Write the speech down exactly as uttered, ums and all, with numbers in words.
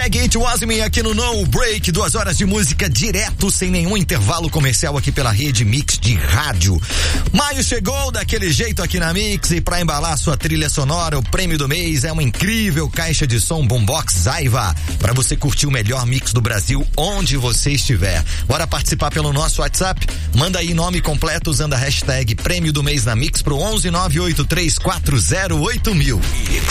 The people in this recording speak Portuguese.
Hashtag It Was Me aqui no No Break, duas horas de música direto, sem nenhum intervalo comercial aqui pela rede Mix de rádio. Maio chegou daquele jeito aqui na Mix e pra embalar sua trilha sonora, o prêmio do mês é uma incrível caixa de som Boombox Aiva, pra você curtir o melhor mix do Brasil onde você estiver. Bora participar pelo nosso WhatsApp? Manda aí nome completo usando a hashtag prêmio do mês na Mix pro onze nove oito três quatro zero oito mil.